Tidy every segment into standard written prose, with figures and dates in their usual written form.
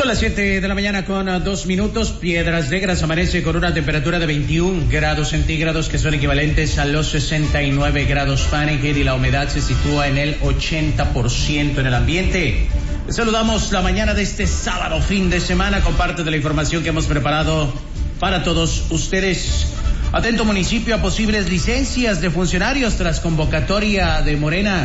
Son las 7 de la mañana con 2 minutos. Piedras Negras amanece con una temperatura de 21 grados centígrados, que son equivalentes a los 69 grados Fahrenheit, y la humedad se sitúa en el 80% en el ambiente. Les saludamos la mañana de este sábado, fin de semana, con parte de la información que hemos preparado para todos ustedes. Atento municipio a posibles licencias de funcionarios tras convocatoria de Morena.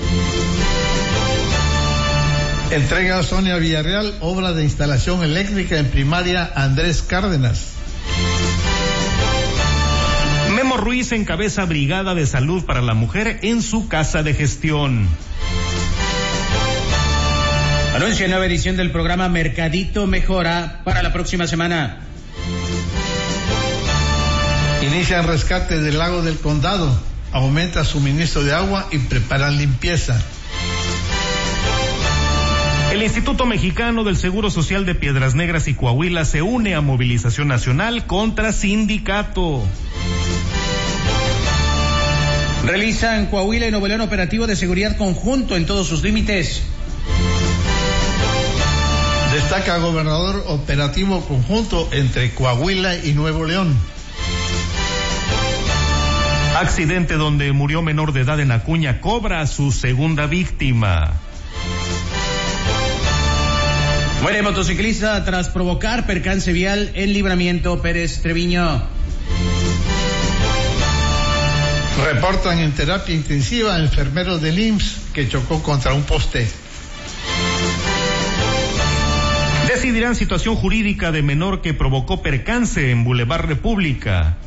Entrega a Sonia Villarreal obra de instalación eléctrica en primaria Andrés Cárdenas. Memo Ruiz encabeza brigada de salud para la mujer en su casa de gestión. Anuncia nueva edición del programa Mercadito Mejora para la próxima semana. Inician rescate del lago del Condado, aumenta suministro de agua y preparan limpieza. El Instituto Mexicano del Seguro Social de Piedras Negras y Coahuila se une a movilización nacional contra sindicato. Realizan Coahuila y Nuevo León operativo de seguridad conjunto en todos sus límites. Destaca gobernador operativo conjunto entre Coahuila y Nuevo León. Accidente donde murió menor de edad en Acuña cobra a su segunda víctima. Muere motociclista tras provocar percance vial en Libramiento Pérez Treviño. Reportan en terapia intensiva enfermeros del IMSS que chocó contra un poste. Decidirán situación jurídica de menor que provocó percance en Boulevard República.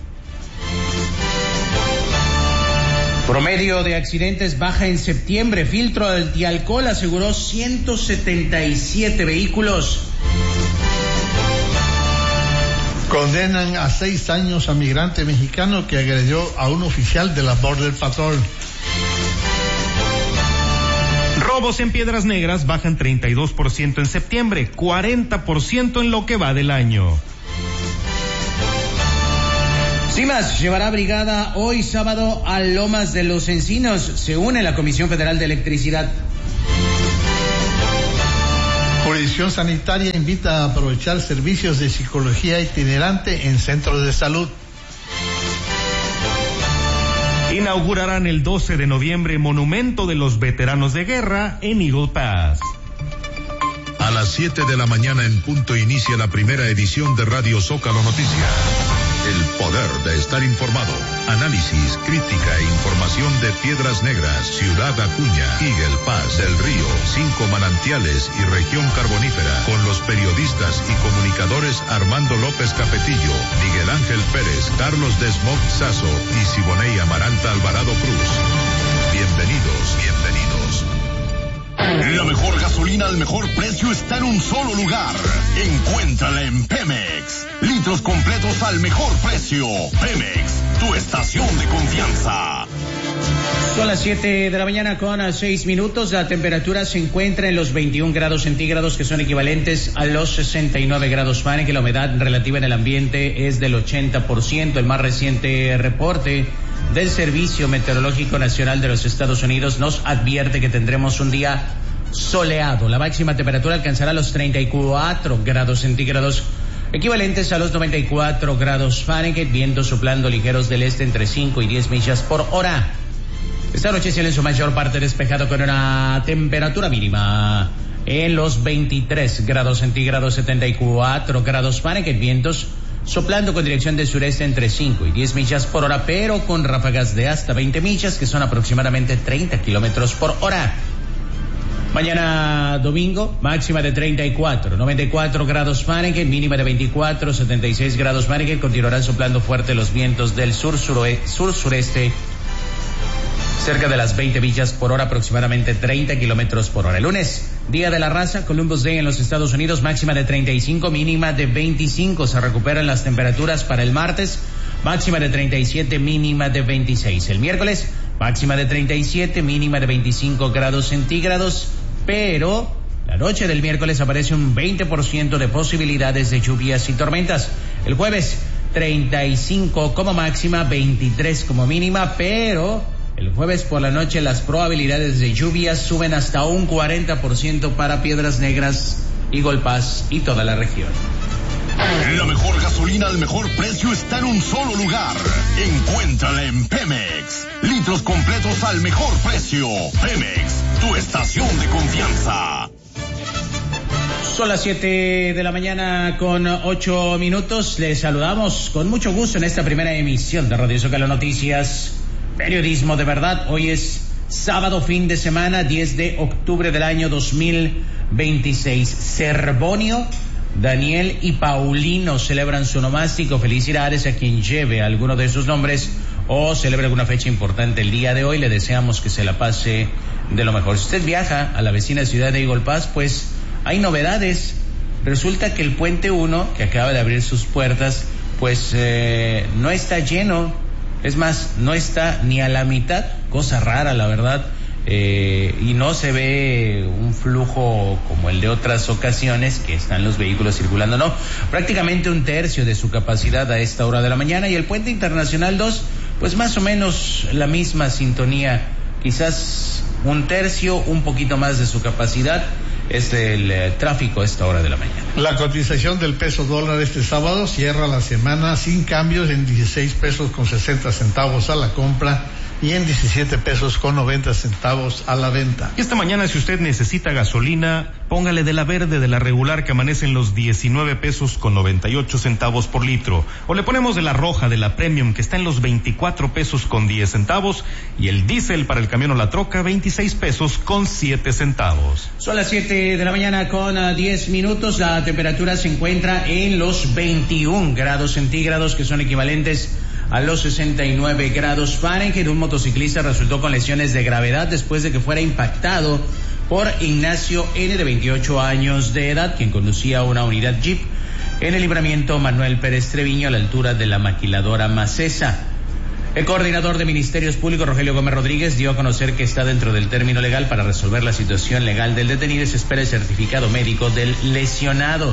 Promedio de accidentes baja en septiembre. Filtro antialcohol aseguró 177 vehículos. Condenan a 6 años a migrante mexicano que agredió a un oficial de la Border Patrol. Robos en Piedras Negras bajan 32% en septiembre, 40% en lo que va del año. CIMAS llevará brigada hoy sábado a Lomas de los Encinos. Se une la Comisión Federal de Electricidad. Jurisdicción Sanitaria invita a aprovechar servicios de psicología itinerante en centros de salud. Inaugurarán el 12 de noviembre Monumento de los Veteranos de Guerra en Eagle Pass. A las 7 de la mañana en punto inicia la primera edición de Radio Zócalo Noticias. El poder de estar informado. Análisis, crítica e información de Piedras Negras, Ciudad Acuña, Eagle Pass, Del Río, 5 Manantiales y Región Carbonífera, con los periodistas y comunicadores Armando López Capetillo, Miguel Ángel Pérez, Carlos Desmond Sazo y Siboney Amaranta Alvarado Cruz. Bienvenidos. La mejor gasolina al mejor precio está en un solo lugar. Encuéntrala en Pemex. Litros completos al mejor precio. Pemex, tu estación de confianza. Son las 7 de la mañana con 6 minutos. La temperatura se encuentra en los 21 grados centígrados, que son equivalentes a los 69 grados Fahrenheit. La humedad relativa en el ambiente es del 80%. El más reciente reporte del Servicio Meteorológico Nacional de los Estados Unidos nos advierte que tendremos un día soleado. La máxima temperatura alcanzará los 34 grados centígrados, equivalentes a los 94 grados Fahrenheit, vientos soplando ligeros del este entre 5 y 10 millas por hora. Esta noche cielo en su mayor parte despejado con una temperatura mínima en los 23 grados centígrados, 74 grados Fahrenheit, vientos soplando con dirección de sureste entre 5 y 10 millas por hora, pero con ráfagas de hasta 20 millas, que son aproximadamente 30 kilómetros por hora. Mañana domingo, máxima de 34, 94 grados Fahrenheit, mínima de 24, 76 grados Fahrenheit. Continuarán soplando fuerte los vientos del sur-sureste, cerca de las 20 millas por hora, aproximadamente 30 kilómetros por hora. El lunes, Día de la Raza, Columbus Day en los Estados Unidos, máxima de 35, mínima de 25. Se recuperan las temperaturas para el martes, máxima de 37, mínima de 26. El miércoles, máxima de 37, mínima de 25 grados centígrados, pero la noche del miércoles aparece un 20% de posibilidades de lluvias y tormentas. El jueves, 35 como máxima, 23 como mínima, pero el jueves por la noche las probabilidades de lluvias suben hasta un 40% para Piedras Negras Eagle Pass y toda la región. La mejor gasolina al mejor precio está en un solo lugar. Encuéntrala en Pemex. Litros completos al mejor precio. Pemex, tu estación de confianza. Son las 7 de la mañana con 8 minutos. Les saludamos con mucho gusto en esta primera emisión de Radio Zócalo Noticias. Periodismo de verdad. Hoy es sábado, fin de semana, 10 de octubre del año 2026. Cervonio, Daniel y Paulino celebran su nomástico. Felicidades a quien lleve alguno de sus nombres o celebre alguna fecha importante el día de hoy. Le deseamos que se la pase de lo mejor. Si usted viaja a la vecina ciudad de Eagle Pass, pues hay novedades. Resulta que el puente 1, que acaba de abrir sus puertas, pues no está lleno. Es más, no está ni a la mitad. Cosa rara, la verdad. Y no se ve un flujo como el de otras ocasiones que están los vehículos circulando, no, prácticamente un tercio de su capacidad a esta hora de la mañana. Y el puente internacional 2, pues más o menos la misma sintonía, quizás un tercio, un poquito más de su capacidad es el tráfico a esta hora de la mañana. La cotización del peso dólar este sábado cierra la semana sin cambios en 16 pesos con 60 centavos a la compra y en 17 pesos con 90 centavos a la venta. Esta mañana, si usted necesita gasolina, póngale de la verde, de la regular, que amanece en los 19 pesos con 98 centavos por litro. O le ponemos de la roja, de la premium, que está en los 24 pesos con 10 centavos. Y el diésel para el camión o la troca, 26 pesos con 7 centavos. Son las 7 de la mañana con 10 minutos. La temperatura se encuentra en los 21 grados centígrados, que son equivalentes a los 69 grados Fahrenheit. Un motociclista resultó con lesiones de gravedad después de que fuera impactado por Ignacio N., de 28 años de edad, quien conducía una unidad Jeep en el libramiento Manuel Pérez Treviño, a la altura de la maquiladora Macesa. El coordinador de Ministerios Públicos, Rogelio Gómez Rodríguez, dio a conocer que está dentro del término legal para resolver la situación legal del detenido y se espera el certificado médico del lesionado.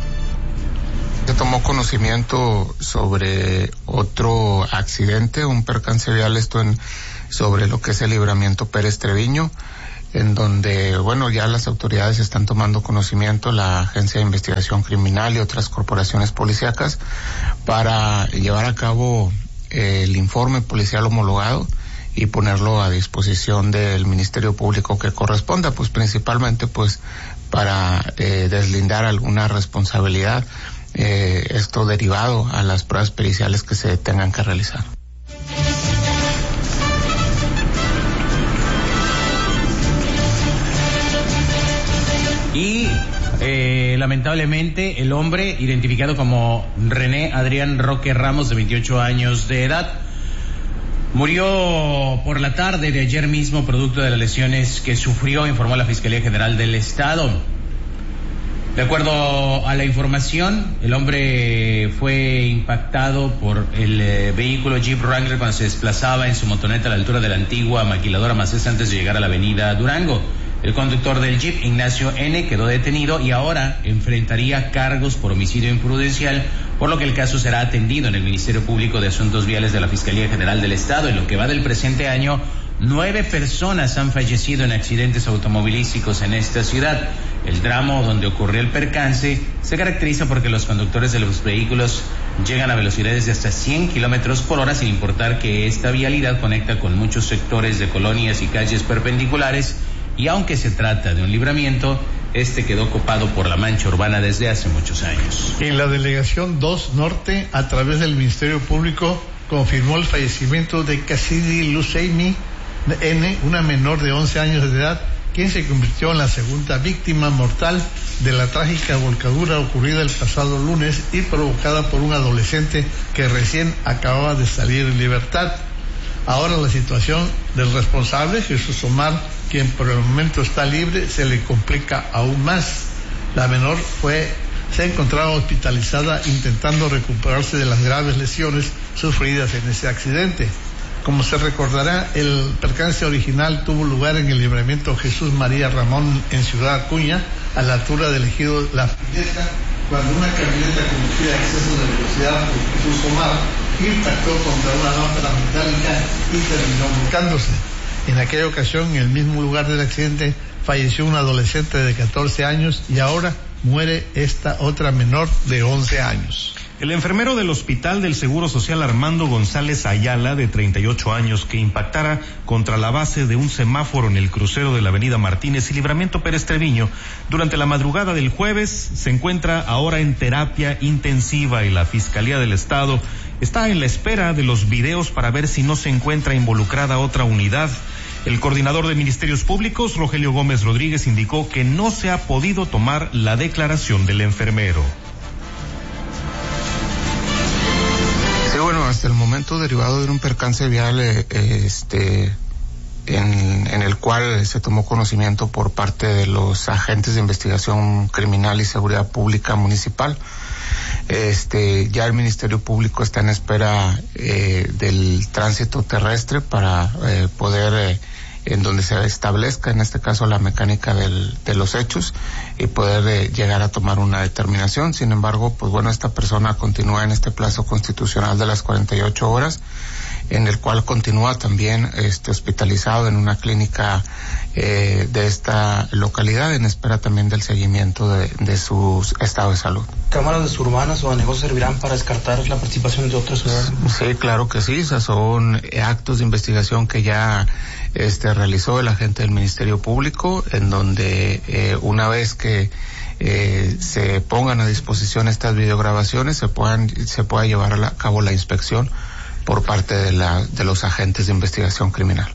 Se tomó conocimiento sobre otro accidente, un percance vial, sobre lo que es el libramiento Pérez Treviño, en donde, ya las autoridades están tomando conocimiento, la Agencia de Investigación Criminal y otras corporaciones policíacas, para llevar a cabo el informe policial homologado y ponerlo a disposición del Ministerio Público que corresponda, pues principalmente para deslindar alguna responsabilidad. Esto derivado a las pruebas periciales que se tengan que realizar. Y lamentablemente el hombre, identificado como René Adrián Roque Ramos, de 28 años de edad, murió por la tarde de ayer mismo producto de las lesiones que sufrió, informó la Fiscalía General del Estado. De acuerdo a la información, el hombre fue impactado por el vehículo Jeep Wrangler cuando se desplazaba en su motoneta a la altura de la antigua maquiladora Macesa antes de llegar a la avenida Durango. El conductor del Jeep, Ignacio N., quedó detenido y ahora enfrentaría cargos por homicidio imprudencial, por lo que el caso será atendido en el Ministerio Público de Asuntos Viales de la Fiscalía General del Estado. En lo que va del presente año, 9 personas han fallecido en accidentes automovilísticos en esta ciudad. El tramo donde ocurrió el percance se caracteriza porque los conductores de los vehículos llegan a velocidades de hasta 100 kilómetros por hora, sin importar que esta vialidad conecta con muchos sectores de colonias y calles perpendiculares, y aunque se trata de un libramiento, este quedó copado por la mancha urbana desde hace muchos años. En la Delegación 2 Norte, a través del Ministerio Público, confirmó el fallecimiento de Cassidy Luceimi N., una menor de 11 años de edad, quien se convirtió en la segunda víctima mortal de la trágica volcadura ocurrida el pasado lunes y provocada por un adolescente que recién acababa de salir en libertad. Ahora la situación del responsable, Jesús Omar, quien por el momento está libre, se le complica aún más. La menor se encontraba hospitalizada intentando recuperarse de las graves lesiones sufridas en ese accidente. Como se recordará, el percance original tuvo lugar en el libramiento Jesús María Ramón en Ciudad Acuña, a la altura del ejido La Pileta, cuando una camioneta conducida a exceso de velocidad por Jesús Omar impactó contra una lámpara metálica y terminó volcándose. En aquella ocasión, en el mismo lugar del accidente, falleció un adolescente de 14 años y ahora muere esta otra menor de 11 años. El enfermero del Hospital del Seguro Social Armando González Ayala, de 38 años, que impactara contra la base de un semáforo en el crucero de la avenida Martínez y Libramiento Pérez Treviño durante la madrugada del jueves, se encuentra ahora en terapia intensiva y la Fiscalía del Estado está en la espera de los videos para ver si no se encuentra involucrada otra unidad. El coordinador de Ministerios Públicos, Rogelio Gómez Rodríguez, indicó que no se ha podido tomar la declaración del enfermero. Sí, bueno, hasta el momento, derivado de un percance vial en el cual se tomó conocimiento por parte de los agentes de investigación criminal y seguridad pública municipal, ya el Ministerio Público está en espera del tránsito terrestre para poder en donde se establezca, en este caso, la mecánica de los hechos y poder llegar a tomar una determinación. Sin embargo, pues bueno, esta persona continúa en este plazo constitucional de las 48 horas, en el cual continúa también hospitalizado en una clínica de esta localidad, en espera también del seguimiento de su estado de salud. ¿Cámaras de surbanas o anejos servirán para descartar la participación de otros ciudadanos? Sí, claro que sí, esos son actos de investigación que ya realizó el agente del Ministerio Público, en donde una vez que se pongan a disposición estas videograbaciones, se pueda llevar a cabo la inspección por parte de los agentes de investigación criminal.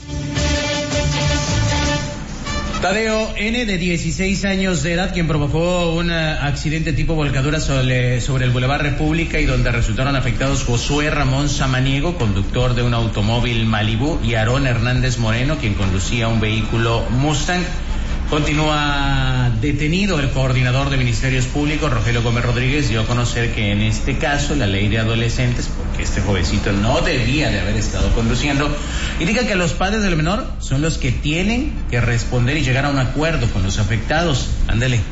Tadeo N., de 16 años de edad, quien provocó un accidente tipo volcadura sobre el Boulevard República y donde resultaron afectados Josué Ramón Samaniego, conductor de un automóvil Malibu, y Aarón Hernández Moreno, quien conducía un vehículo Mustang. Continúa detenido. El coordinador de Ministerios Públicos, Rogelio Gómez Rodríguez, dio a conocer que en este caso la ley de adolescentes, porque este jovencito no debía de haber estado conduciendo, indica que los padres del menor son los que tienen que responder y llegar a un acuerdo con los afectados. Ándale.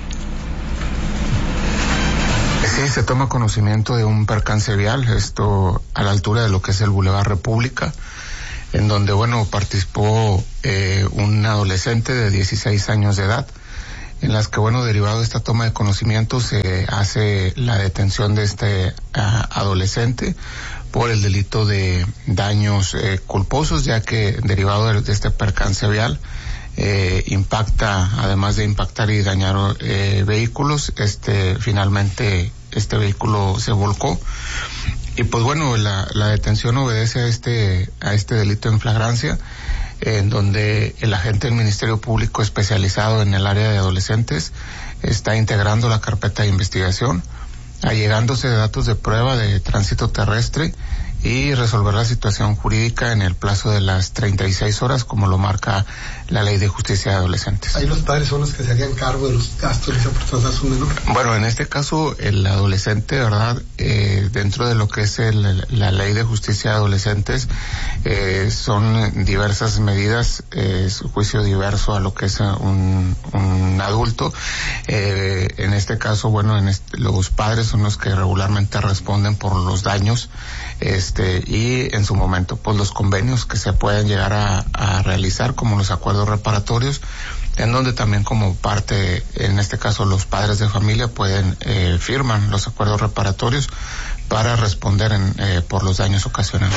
Sí, se toma conocimiento de un percance vial, esto a la altura de lo que es el Boulevard República, en donde, bueno, participó un adolescente de 16 años de edad, en las que, bueno, derivado de esta toma de conocimiento, se hace la detención de este adolescente por el delito de daños culposos, ya que derivado de este percance vial impacta, además de impactar y dañar vehículos, finalmente este vehículo se volcó. Y pues bueno, la detención obedece a este delito en flagrancia, en donde el agente del Ministerio Público especializado en el área de adolescentes está integrando la carpeta de investigación, allegándose de datos de prueba de tránsito terrestre y resolver la situación jurídica en el plazo de las 36 horas, como lo marca la Ley de Justicia de Adolescentes. ¿Ahí los padres son los que se harían cargo de los gastos de esa persona, su menor? Bueno, en este caso, el adolescente, ¿verdad? Dentro de lo que es la Ley de Justicia de Adolescentes, son diversas medidas, su juicio diverso a lo que es un adulto. En este caso, bueno, los padres son los que regularmente responden por los daños, y en su momento, pues los convenios que se pueden llegar a realizar, como los acuerdos reparatorios, en donde también como parte, en este caso los padres de familia firman los acuerdos reparatorios para responder por los daños ocasionados.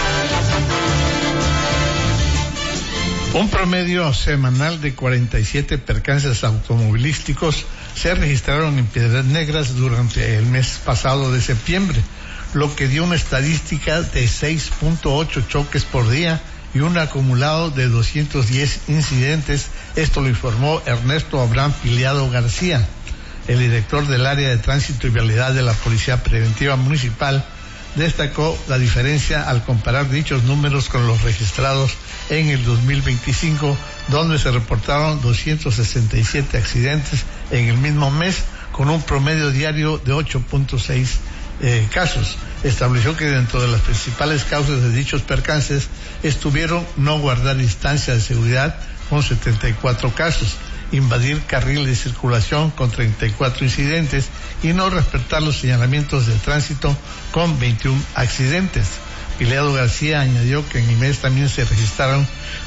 Un promedio semanal de 47 percances automovilísticos se registraron en Piedras Negras durante el mes pasado de septiembre, lo que dio una estadística de 6.8 choques por día y un acumulado de 210 incidentes. Esto lo informó Ernesto Abraham Piliado García, el director del área de tránsito y vialidad de la Policía Preventiva Municipal. Destacó la diferencia al comparar dichos números con los registrados en el 2025, donde se reportaron 267 accidentes en el mismo mes, con un promedio diario de 8.6 casos. Estableció que dentro de las principales causas de dichos percances estuvieron no guardar distancia de seguridad con 74 casos, invadir carril de circulación con 34 incidentes y no respetar los señalamientos de tránsito con 21 accidentes. Ileado García añadió que en el mes también se aseguraron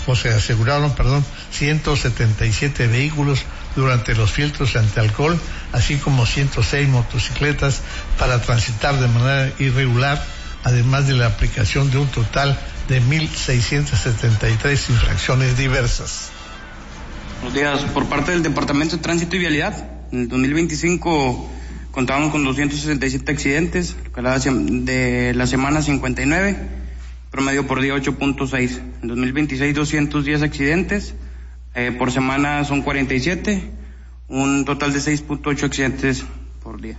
177 vehículos durante los filtros antialcohol, así como 106 motocicletas para transitar de manera irregular, además de la aplicación de un total de 1.673 infracciones diversas. Buenos días. Por parte del Departamento de Tránsito y Vialidad, en el 2025 contábamos con 267 accidentes, de la semana 59, promedio por día 8.6. En 2026 210 accidentes, por semana son 47, un total de 6.8 accidentes por día.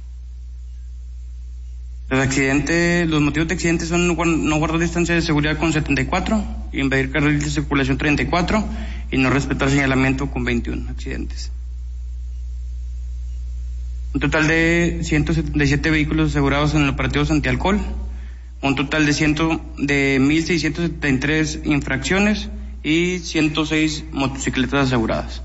Los motivos de accidentes son no guardar distancia de seguridad con 74, invadir carril de circulación 34 y no respetar señalamiento con 21 accidentes. Un total de 177 vehículos asegurados en operativos antialcohol, un total de 1.673 infracciones y 106 motocicletas aseguradas.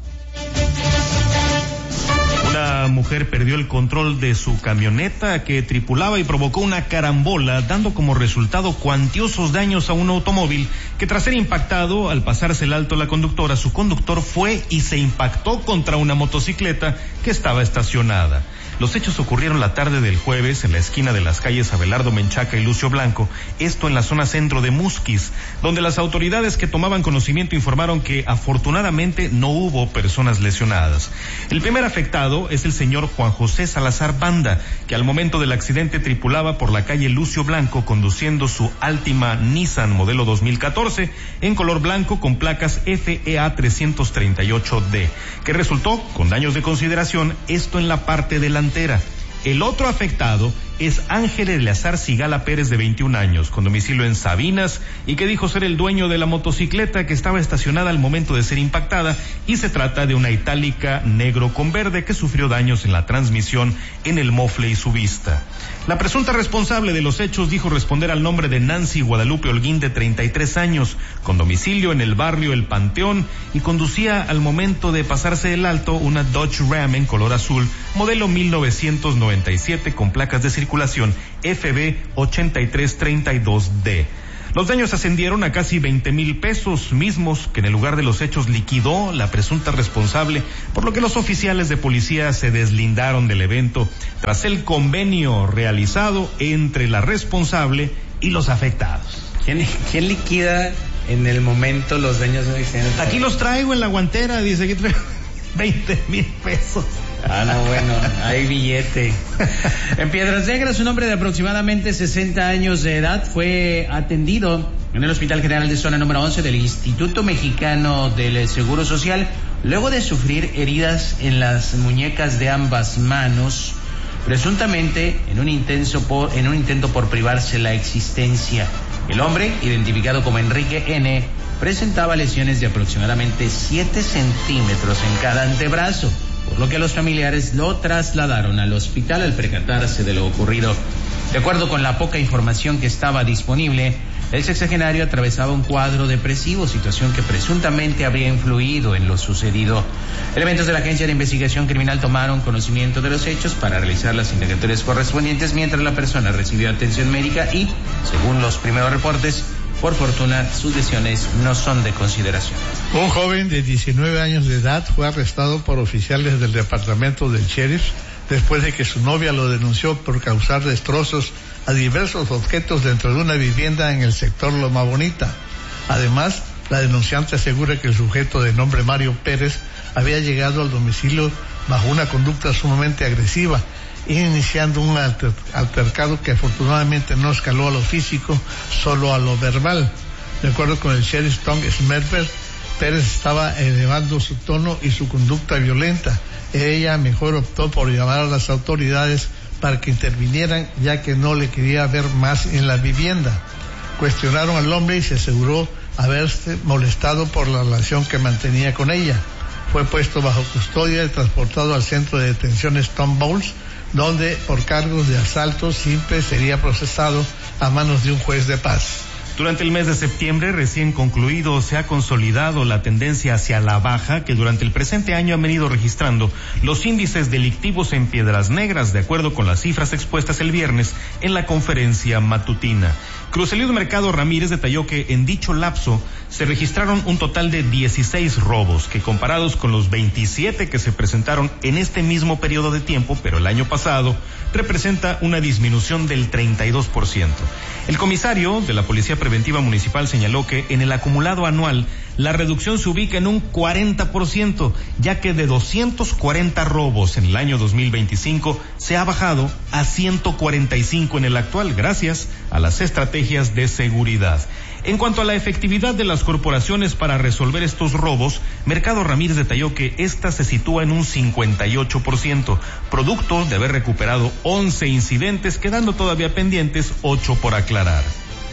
Una mujer perdió el control de su camioneta que tripulaba y provocó una carambola, dando como resultado cuantiosos daños a un automóvil que, tras ser impactado al pasarse el alto la conductora, su conductor fue y se impactó contra una motocicleta que estaba estacionada. Los hechos ocurrieron la tarde del jueves en la esquina de las calles Abelardo Menchaca y Lucio Blanco, esto en la zona centro de Musquis, donde las autoridades que tomaban conocimiento informaron que afortunadamente no hubo personas lesionadas. El primer afectado es el señor Juan José Salazar Banda, que al momento del accidente tripulaba por la calle Lucio Blanco conduciendo su Altima Nissan modelo 2014 en color blanco con placas FEA 338D, que resultó con daños de consideración, esto en la parte delantera. El otro afectado es Ángel Eleazar Sigala Pérez, de 21 años, con domicilio en Sabinas, y que dijo ser el dueño de la motocicleta que estaba estacionada al momento de ser impactada, y se trata de una itálica negro con verde que sufrió daños en la transmisión, en el mofle y su vista. La presunta responsable de los hechos dijo responder al nombre de Nancy Guadalupe Holguín, de 33 años, con domicilio en el barrio El Panteón, y conducía al momento de pasarse el alto una Dodge Ram en color azul, modelo 1997, con placas de circulación FB 8332D. Los daños ascendieron a casi 20,000 pesos, mismos que en el lugar de los hechos liquidó la presunta responsable, por lo que los oficiales de policía se deslindaron del evento tras el convenio realizado entre la responsable y los afectados. ¿Quién liquida en el momento los daños de accidente? Aquí los traigo en la guantera, dice, aquí traigo 20,000 pesos. Ah, no, bueno, hay billete. En Piedras Negras, un hombre de aproximadamente 60 años de edad fue atendido en el Hospital General de Zona número 11 del Instituto Mexicano del Seguro Social, luego de sufrir heridas en las muñecas de ambas manos, presuntamente en un intento por privarse la existencia. El hombre, identificado como Enrique N., presentaba lesiones de aproximadamente 7 centímetros en cada antebrazo, por lo que los familiares lo trasladaron al hospital al percatarse de lo ocurrido. De acuerdo con la poca información que estaba disponible, el sexagenario atravesaba un cuadro depresivo, situación que presuntamente habría influido en lo sucedido. Elementos de la Agencia de Investigación Criminal tomaron conocimiento de los hechos para realizar las indagatorias correspondientes mientras la persona recibió atención médica y, según los primeros reportes, por fortuna, sus lesiones no son de consideración. Un joven de 19 años de edad fue arrestado por oficiales del departamento del sheriff después de que su novia lo denunció por causar destrozos a diversos objetos dentro de una vivienda en el sector Loma Bonita. Además, la denunciante asegura que el sujeto de nombre Mario Pérez había llegado al domicilio bajo una conducta sumamente agresiva, iniciando un altercado que afortunadamente no escaló a lo físico, solo a lo verbal. De acuerdo con el sheriff Tom Smerber, Pérez estaba elevando su tono y su conducta violenta. Ella mejor optó por llamar a las autoridades para que intervinieran, ya que no le quería ver más en la vivienda. Cuestionaron al hombre y se aseguró haberse molestado por la relación que mantenía con ella. Fue puesto bajo custodia y transportado al centro de detención Stone Bowls, donde por cargos de asalto simple sería procesado a manos de un juez de paz. Durante el mes de septiembre recién concluido se ha consolidado la tendencia hacia la baja que durante el presente año han venido registrando los índices delictivos en Piedras Negras, de acuerdo con las cifras expuestas el viernes en la conferencia matutina. Cruz Eliud Mercado Ramírez detalló que en dicho lapso se registraron un total de 16 robos, que comparados con los 27 que se presentaron en este mismo periodo de tiempo, pero el año pasado, representa una disminución del 32%. El comisario de la Policía Preventiva Municipal señaló que en el acumulado anual la reducción se ubica en un 40%, ya que de 240 robos en el año 2025 se ha bajado a 145 en el actual, gracias a las estrategias de seguridad. En cuanto a la efectividad de las corporaciones para resolver estos robos, Mercado Ramírez detalló que esta se sitúa en un 58%, producto de haber recuperado 11 incidentes, quedando todavía pendientes 8 por aclarar.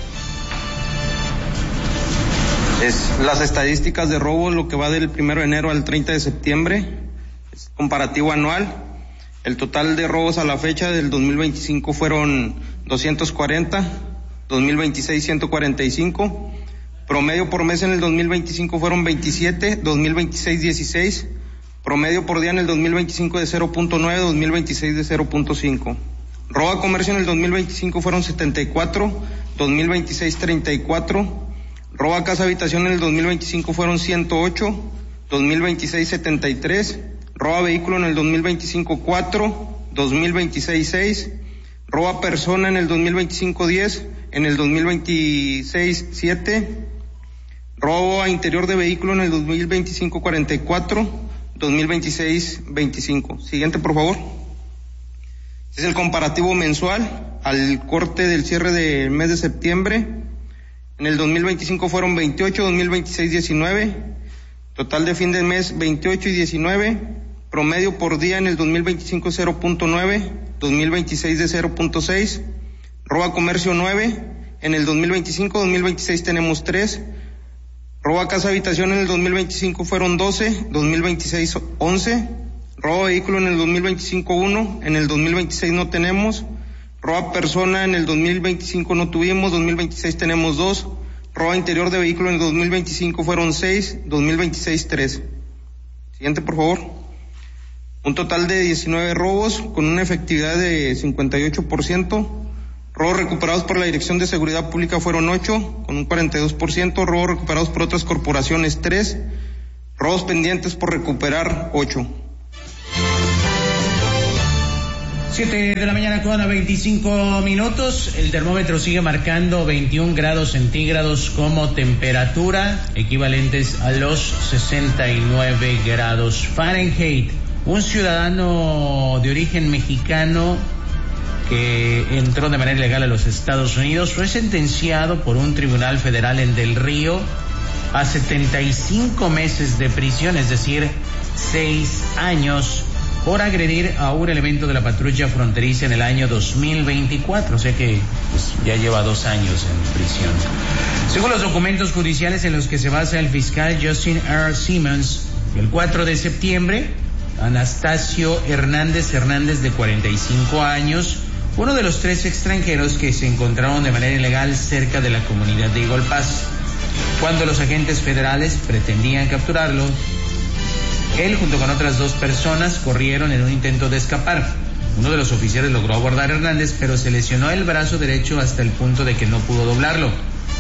Las estadísticas de robo, lo que va del 1 de enero al 30 de septiembre, es comparativo anual. El total de robos a la fecha del 2025 fueron 240, 2026 145, promedio por mes en el 2025 fueron 27, 2026 16, promedio por día en el 2025 de 0.9, 2026 de 0.5. Robo a comercio en el 2025 fueron 74, 2026 34, robo a casa habitación en el 2025 fueron 108, 2026 73, robo a vehículo en el 2025 4, 2026 6, robo a persona en el 2025 10, en el 2026 7, robo a interior de vehículo en el 2025 44, 2026 25. Siguiente, por favor. Este es el comparativo mensual al corte del cierre del mes de septiembre. En el 2025 fueron 28, 2026 19, total de fin de mes 28 y 19, promedio por día en el 2025 0.9, 2026 de 0.6, robo a comercio 9, en el 2025, 2026 tenemos 3, robo a casa habitación en el 2025 fueron 12, 2026 11, robo a vehículo en el 2025 1, en el 2026 no tenemos, robo a persona en el 2025 no tuvimos, 2026 tenemos 2, robo a interior de vehículo en el 2025 fueron 6, 2026 3. Siguiente, por favor. Un total de 19 robos con una efectividad de 58%. Robos recuperados por la Dirección de Seguridad Pública fueron 8, con un 42%. Robos recuperados por otras corporaciones 3. Robos pendientes por recuperar 8. 7 de la mañana con 25 minutos. El termómetro sigue marcando 21 grados centígrados como temperatura, equivalentes a los 69 grados Fahrenheit. Un ciudadano de origen mexicano que entró de manera ilegal a los Estados Unidos fue sentenciado por un tribunal federal en Del Río a 75 meses de prisión, es decir, 6 años, por agredir a un elemento de la patrulla fronteriza en el año 2024, o sea que ya lleva 2 años en prisión. Según los documentos judiciales en los que se basa el fiscal Justin R. Simmons, el 4 de septiembre, Anastasio Hernández, de 45 años, uno de los 3 extranjeros que se encontraron de manera ilegal cerca de la comunidad de Eagle Pass. Cuando los agentes federales pretendían capturarlo, él junto con otras 2 personas corrieron en un intento de escapar. Uno de los oficiales logró abordar a Hernández, pero se lesionó el brazo derecho hasta el punto de que no pudo doblarlo.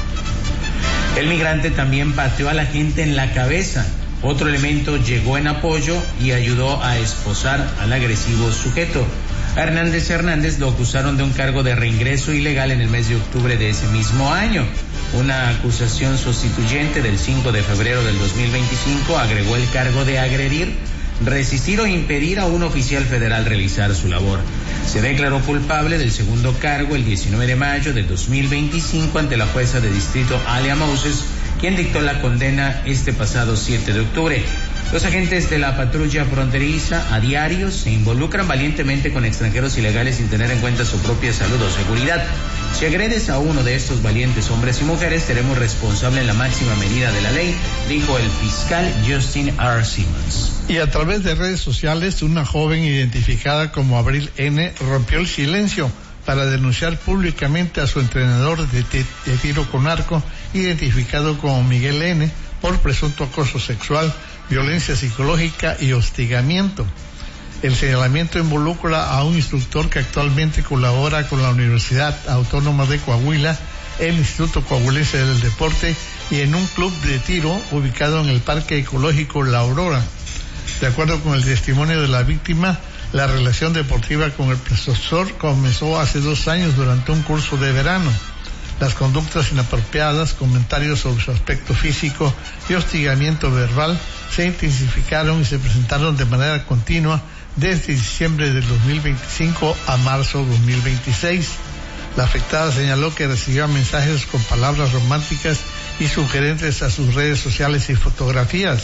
El migrante también pateó a la gente en la cabeza. Otro elemento llegó en apoyo y ayudó a esposar al agresivo sujeto. A Hernández lo acusaron de un cargo de reingreso ilegal en el mes de octubre de ese mismo año. Una acusación sustituyente del 5 de febrero del 2025 agregó el cargo de agredir, resistir o impedir a un oficial federal realizar su labor. Se declaró culpable del segundo cargo el 19 de mayo de 2025 ante la jueza de distrito Alia Moses, quien dictó la condena este pasado 7 de octubre. Los agentes de la patrulla fronteriza a diario se involucran valientemente con extranjeros ilegales sin tener en cuenta su propia salud o seguridad. Si agredes a uno de estos valientes hombres y mujeres, seremos responsables en la máxima medida de la ley, dijo el fiscal Justin R. Simmons. Y a través de redes sociales, una joven identificada como Abril N. rompió el silencio para denunciar públicamente a su entrenador de tiro con arco, identificado como Miguel N., por presunto acoso sexual, violencia psicológica y hostigamiento. El señalamiento involucra a un instructor que actualmente colabora con la Universidad Autónoma de Coahuila, el Instituto Coahuilense del Deporte y en un club de tiro ubicado en el Parque Ecológico La Aurora. De acuerdo con el testimonio de la víctima, la relación deportiva con el profesor comenzó hace 2 años durante un curso de verano. Las conductas inapropiadas, comentarios sobre su aspecto físico y hostigamiento verbal se intensificaron y se presentaron de manera continua desde diciembre del 2025 a marzo 2026. La afectada señaló que recibía mensajes con palabras románticas y sugerentes a sus redes sociales y fotografías.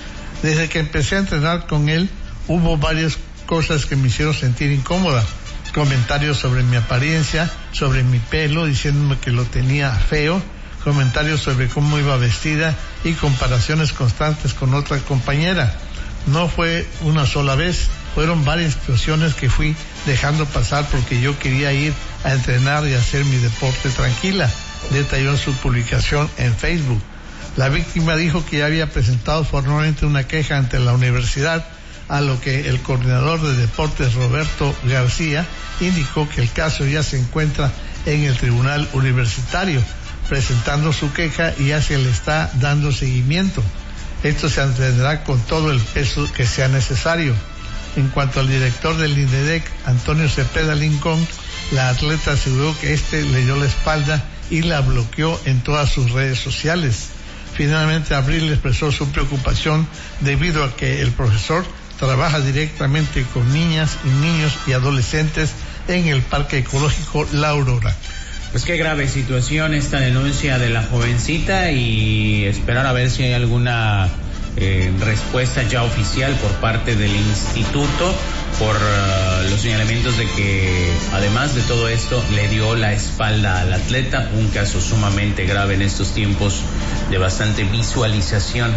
Desde que empecé a entrenar con él, hubo varias cosas que me hicieron sentir incómoda. Comentarios sobre mi apariencia, sobre mi pelo, diciéndome que lo tenía feo, comentarios sobre cómo iba vestida y comparaciones constantes con otra compañera. No fue una sola vez, fueron varias situaciones que fui dejando pasar porque yo quería ir a entrenar y hacer mi deporte tranquila, detalló en su publicación en Facebook. La víctima dijo que ya había presentado formalmente una queja ante la universidad, a lo que el coordinador de deportes, Roberto García, indicó que el caso ya se encuentra en el tribunal universitario, presentando su queja y ya se le está dando seguimiento. Esto se atenderá con todo el peso que sea necesario. En cuanto al director del INEDEC, Antonio Cepeda Lincoln, la atleta aseguró que le dio la espalda y la bloqueó en todas sus redes sociales. Finalmente, Abril expresó su preocupación debido a que el profesor trabaja directamente con niñas y niños y adolescentes en el Parque Ecológico La Aurora. Pues qué grave situación esta denuncia de la jovencita y esperar a ver si hay alguna respuesta ya oficial por parte del instituto por los señalamientos de que además de todo esto le dio la espalda al atleta, un caso sumamente grave en estos tiempos de bastante visualización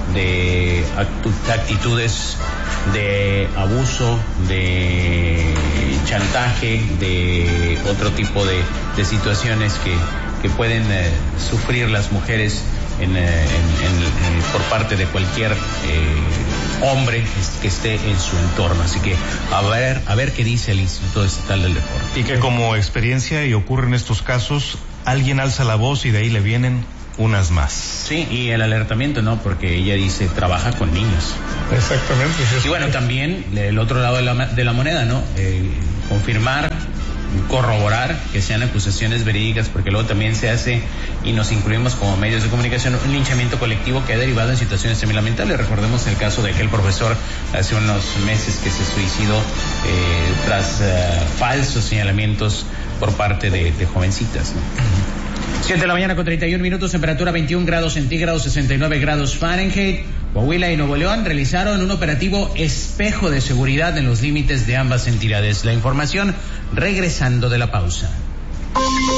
de actitudes de abuso, de chantaje, de otro tipo de situaciones que pueden sufrir las mujeres por parte de cualquier hombre que esté en su entorno. Así que a ver qué dice el Instituto Estatal del Deporte. Y que como experiencia y ocurre en estos casos, alguien alza la voz y de ahí le vienen unas más. Sí, y el alertamiento, ¿no? Porque ella dice, trabaja con niños. Exactamente. Y bueno, también el otro lado de la moneda, ¿no? Confirmar, corroborar que sean acusaciones verídicas, porque luego también se hace, y nos incluimos como medios de comunicación, un linchamiento colectivo que ha derivado en situaciones muy lamentables. Recordemos el caso de aquel profesor hace unos meses que se suicidó tras falsos señalamientos por parte de jovencitas, ¿no? 7 de la mañana con 31 minutos, temperatura 21 grados centígrados, 69 grados Fahrenheit. Coahuila y Nuevo León realizaron un operativo espejo de seguridad en los límites de ambas entidades. La información regresando de la pausa.